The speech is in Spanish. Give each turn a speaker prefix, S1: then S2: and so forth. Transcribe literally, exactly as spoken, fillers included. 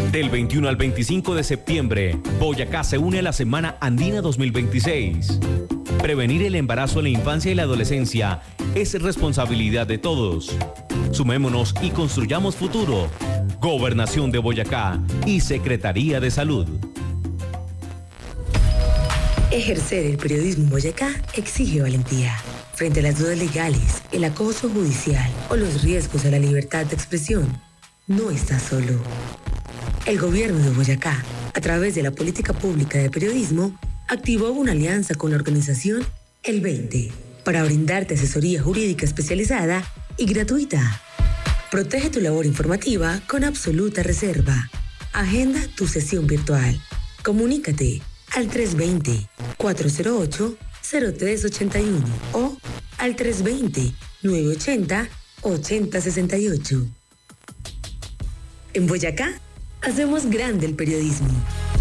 S1: Del veintiuno al veinticinco de septiembre, Boyacá se une a la Semana Andina dos mil veintiséis. Prevenir el embarazo en la infancia y la adolescencia es responsabilidad de todos. Sumémonos y construyamos futuro. Gobernación de Boyacá y Secretaría de Salud.
S2: Ejercer el periodismo en Boyacá exige valentía. Frente a las dudas legales, el acoso judicial o los riesgos a la libertad de expresión, no estás solo. El gobierno de Boyacá, a través de la política pública de periodismo, activó una alianza con la organización El veinte para brindarte asesoría jurídica especializada y gratuita. Protege tu labor informativa con absoluta reserva. Agenda tu sesión virtual. Comunícate al tres dos cero, cuatro cero ocho, cero tres ocho uno o al tres dos cero, nueve ocho cero, ocho cero seis ocho. En Boyacá, hacemos grande el periodismo.